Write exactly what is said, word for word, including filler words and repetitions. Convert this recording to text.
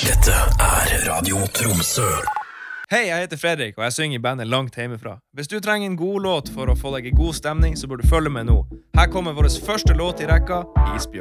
Dette er Radio Tromsø. Hei, jeg heter Fredrik, og jeg synger i bandet langt hjemmefra. Hvis du trenger en god låt for å få deg i god stemning, så bør du følge med nå. Her kommer vår første låt i rekka, Isbjørn.